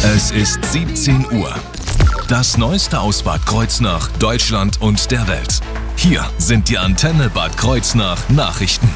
Es ist 17 Uhr. Das Neueste aus Bad Kreuznach, Deutschland und der Welt. Hier sind die Antenne Bad Kreuznach Nachrichten.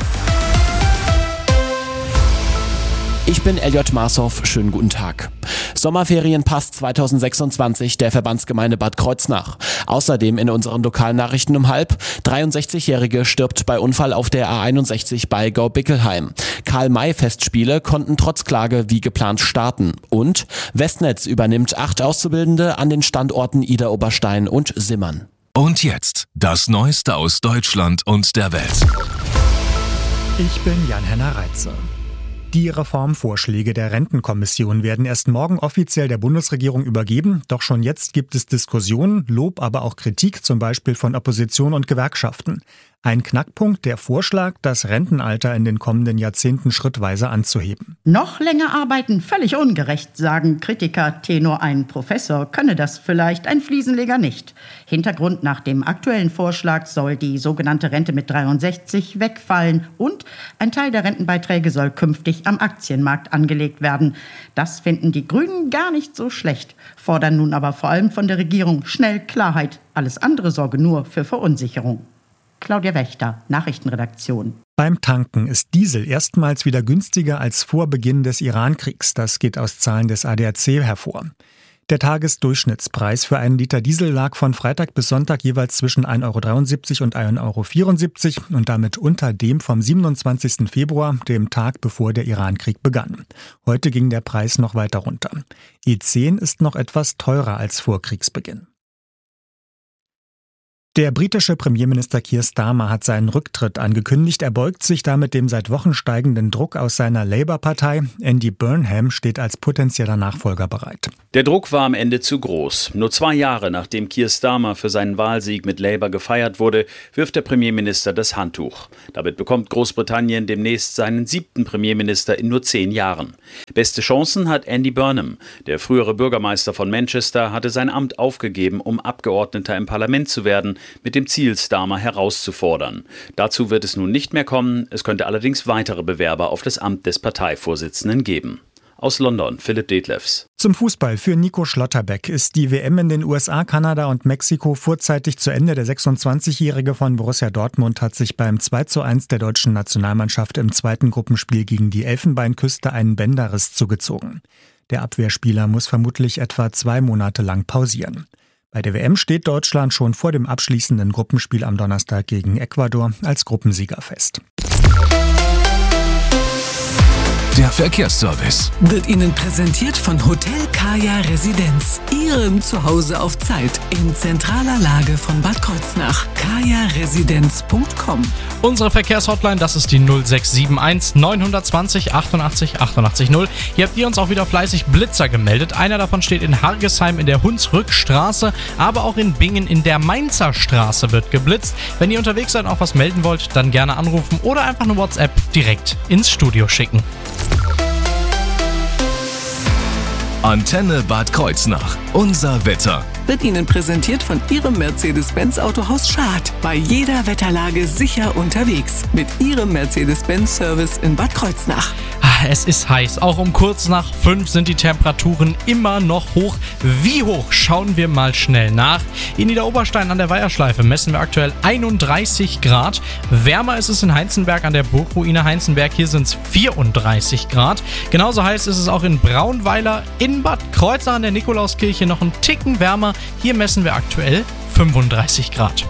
Ich bin Elliot Marshoff, schönen guten Tag. Sommerferienpass 2026 der Verbandsgemeinde Bad Kreuznach. Außerdem in unseren lokalen Nachrichten um 12:30: 63-Jährige stirbt bei Unfall auf der A61 bei Gau-Bickelheim. Karl-May-Festspiele konnten trotz Klage wie geplant starten. Und Westnetz übernimmt 8 Auszubildende an den Standorten Idar-Oberstein und Simmern. Und jetzt das Neueste aus Deutschland und der Welt. Ich bin Jan-Henner Reitze. Die Reformvorschläge der Rentenkommission werden erst morgen offiziell der Bundesregierung übergeben. Doch schon jetzt gibt es Diskussionen, Lob, aber auch Kritik, zum Beispiel von Opposition und Gewerkschaften. Ein Knackpunkt, der Vorschlag, das Rentenalter in den kommenden Jahrzehnten schrittweise anzuheben. Noch länger arbeiten, völlig ungerecht, sagen Kritiker. Tenor ein Professor könne das vielleicht, ein Fliesenleger nicht. Hintergrund: nach dem aktuellen Vorschlag soll die sogenannte Rente mit 63 wegfallen und ein Teil der Rentenbeiträge soll künftig am Aktienmarkt angelegt werden. Das finden die Grünen gar nicht so schlecht, fordern nun aber vor allem von der Regierung schnell Klarheit. Alles andere sorge nur für Verunsicherung. Claudia Wächter, Nachrichtenredaktion. Beim Tanken ist Diesel erstmals wieder günstiger als vor Beginn des Iran-Kriegs. Das geht aus Zahlen des ADAC hervor. Der Tagesdurchschnittspreis für einen Liter Diesel lag von Freitag bis Sonntag jeweils zwischen 1,73 € und 1,74 € und damit unter dem vom 27. Februar, dem Tag bevor der Iran-Krieg begann. Heute ging der Preis noch weiter runter. E10 ist noch etwas teurer als vor Kriegsbeginn. Der britische Premierminister Keir Starmer hat seinen Rücktritt angekündigt. Er beugt sich damit dem seit Wochen steigenden Druck aus seiner Labour-Partei. Andy Burnham steht als potenzieller Nachfolger bereit. Der Druck war am Ende zu groß. Nur 2 Jahre nachdem Keir Starmer für seinen Wahlsieg mit Labour gefeiert wurde, wirft der Premierminister das Handtuch. Damit bekommt Großbritannien demnächst seinen 7. Premierminister in nur 10 Jahren. Beste Chancen hat Andy Burnham. Der frühere Bürgermeister von Manchester hatte sein Amt aufgegeben, um Abgeordneter im Parlament zu werden, mit dem Ziel, Starmer herauszufordern. Dazu wird es nun nicht mehr kommen. Es könnte allerdings weitere Bewerber auf das Amt des Parteivorsitzenden geben. Aus London, Philipp Detlefs. Zum Fußball für Nico Schlotterbeck ist die WM in den USA, Kanada und Mexiko vorzeitig zu Ende. Der 26-Jährige von Borussia Dortmund hat sich beim 2:1 der deutschen Nationalmannschaft im zweiten Gruppenspiel gegen die Elfenbeinküste einen Bänderriss zugezogen. Der Abwehrspieler muss vermutlich etwa 2 Monate lang pausieren. Bei der WM steht Deutschland schon vor dem abschließenden Gruppenspiel am Donnerstag gegen Ecuador als Gruppensieger fest. Der Verkehrsservice wird Ihnen präsentiert von Hotel Kaya Residenz. Ihrem Zuhause auf Zeit in zentraler Lage von Bad Kreuznach. kajaresidenz.com. Unsere Verkehrshotline, das ist die 0671 920 88 88 0. Hier habt ihr uns auch wieder fleißig Blitzer gemeldet. Einer davon steht in Hargesheim in der Hunsrückstraße, aber auch in Bingen in der Mainzer Straße wird geblitzt. Wenn ihr unterwegs seid und auch was melden wollt, dann gerne anrufen oder einfach eine WhatsApp direkt ins Studio schicken. Antenne Bad Kreuznach. Unser Wetter. Wird Ihnen präsentiert von Ihrem Mercedes-Benz Autohaus Schad. Bei jeder Wetterlage sicher unterwegs. Mit Ihrem Mercedes-Benz-Service in Bad Kreuznach. Es ist heiß. Auch um kurz nach 5 sind die Temperaturen immer noch hoch. Wie hoch? Schauen wir mal schnell nach. In Idar-Oberstein an der Weiherschleife messen wir aktuell 31 Grad. Wärmer ist es in Heinzenberg an der Burgruine Heinzenberg. Hier sind es 34 Grad. Genauso heiß ist es auch in Braunweiler. In Bad Kreuznach an der Nikolauskirche noch einen Ticken wärmer. Hier messen wir aktuell 35 Grad.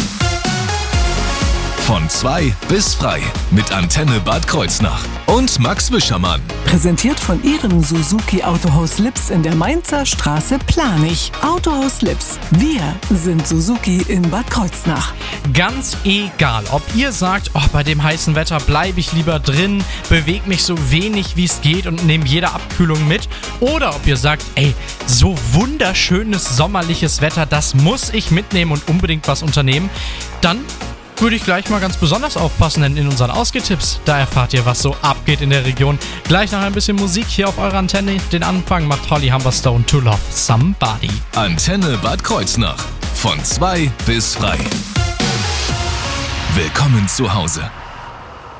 Von 2 bis frei mit Antenne Bad Kreuznach und Max Wischermann. Präsentiert von Ihrem Suzuki Autohaus Lips in der Mainzer Straße Planich. Autohaus Lips. Wir sind Suzuki in Bad Kreuznach. Ganz egal, ob ihr sagt, bei dem heißen Wetter bleibe ich lieber drin, bewege mich so wenig wie es geht und nehme jede Abkühlung mit. Oder ob ihr sagt, so wunderschönes sommerliches Wetter, das muss ich mitnehmen und unbedingt was unternehmen. Dann würde ich gleich mal ganz besonders aufpassen, denn in unseren Ausgetipps, da erfahrt ihr, was so abgeht in der Region. Gleich nach ein bisschen Musik hier auf eurer Antenne. Den Anfang macht Holly Humberstone, To Love Somebody. Antenne Bad Kreuznach. Von 2 bis frei. Willkommen zu Hause.